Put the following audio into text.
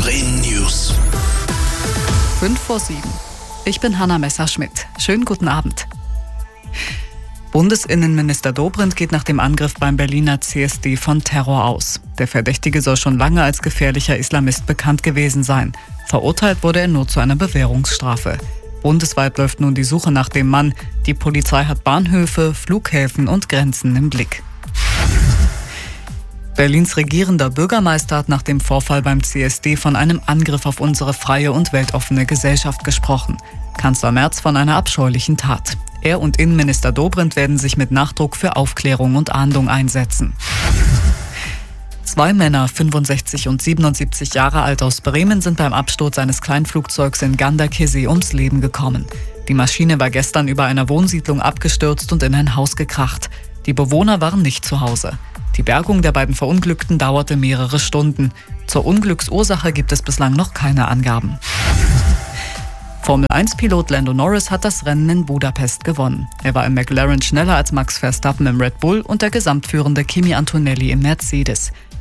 Bremen News. 5:07. Ich bin Hanna Messerschmidt. Schönen guten Abend. Bundesinnenminister Dobrindt geht nach dem Angriff beim Berliner CSD von Terror aus. Der Verdächtige soll schon lange als gefährlicher Islamist bekannt gewesen sein. Verurteilt wurde er nur zu einer Bewährungsstrafe. Bundesweit läuft nun die Suche nach dem Mann. Die Polizei hat Bahnhöfe, Flughäfen und Grenzen im Blick. Berlins regierender Bürgermeister hat nach dem Vorfall beim CSD von einem Angriff auf unsere freie und weltoffene Gesellschaft gesprochen. Kanzler Merz von einer abscheulichen Tat. Er und Innenminister Dobrindt werden sich mit Nachdruck für Aufklärung und Ahndung einsetzen. 2 Männer, 65 und 77 Jahre alt aus Bremen, sind beim Absturz eines Kleinflugzeugs in Ganderkesee ums Leben gekommen. Die Maschine war gestern über einer Wohnsiedlung abgestürzt und in ein Haus gekracht. Die Bewohner waren nicht zu Hause. Die Bergung der beiden Verunglückten dauerte mehrere Stunden. Zur Unglücksursache gibt es bislang noch keine Angaben. Formel-1-Pilot Lando Norris hat das Rennen in Budapest gewonnen. Er war im McLaren schneller als Max Verstappen im Red Bull und der gesamtführende Kimi Antonelli im Mercedes.